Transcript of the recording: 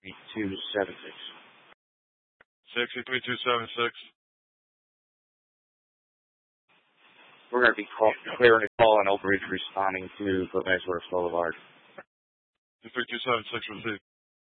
3276. 63276. We're going to be clearing a call on Oak Ridge responding to Foot Nice Works Boulevard. 3276 received.